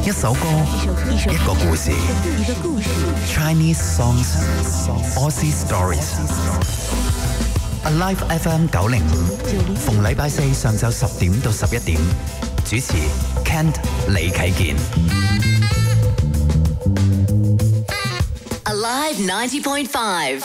一首歌，一個故事。Chinese songs, Aussie stories. Alive FM 905，逢禮拜四上晝10點到11點，主持 Kent 李啟健。 Alive 90.5.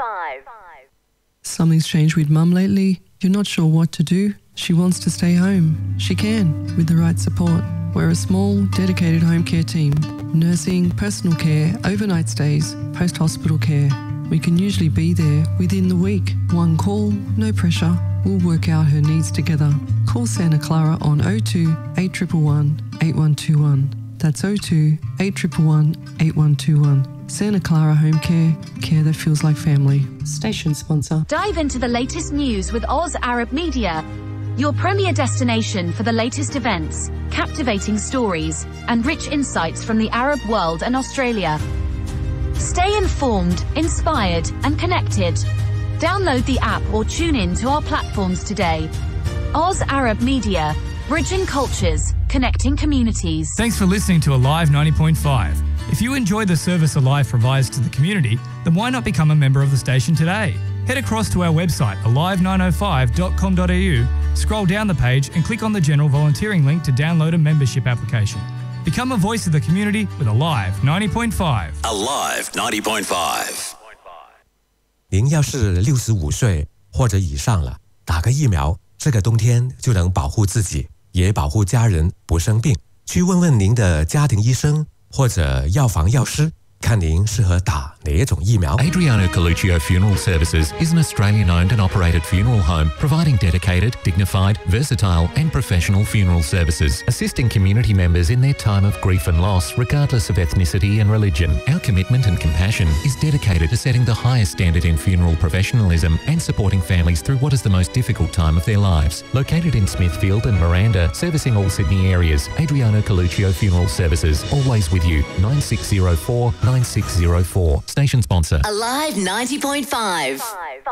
Something's changed with Mum lately. You're not sure what to do. She wants to stay home. She can, with the right support. We're a small, dedicated home care team. Nursing, personal care, overnight stays, post-hospital care. We can usually be there within the week. One call, no pressure. We'll work out her needs together. Call Santa Clara on 02 8111 8121. That's 02 8111 8121. Santa Clara Home Care, care that feels like family. Station sponsor. Dive into the latest news with Oz Arab Media, your premier destination for the latest events, captivating stories, and rich insights from the Arab world and Australia. Stay informed, inspired, and connected. Download the app or tune in to our platforms today. Oz Arab Media, bridging cultures, connecting communities. Thanks for listening to Alive 90.5. If you enjoy the service Alive provides to the community, then why not become a member of the station today? Head across to our website, alive905.com.au, scroll down the page and click on the general volunteering link to download a membership application. Become a voice of the community with Alive 90.5. Alive 90.5. 您要是65岁或者以上了，打个疫苗，这个冬天就能保护自己，也保护家人不生病。去问问您的家庭医生或者药房药师，看您适合打哪种疫苗。 Adriano Coluccio Funeral Services is an Australian-owned and operated funeral home providing dedicated, dignified, versatile and professional funeral services, assisting community members in their time of grief and loss regardless of ethnicity and religion. Our commitment and compassion is dedicated to setting the highest standard in funeral professionalism and supporting families through what is the most difficult time of their lives. Located in Smithfield and Miranda, servicing all Sydney areas, Adriano Coluccio Funeral Services, always with you, 9604 9604. Station sponsor. Alive 90.5.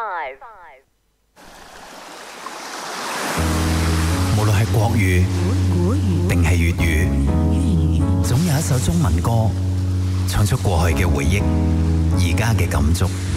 無論係國語定係粵語，總有一首中文歌唱出過去嘅回憶，而家嘅感觸。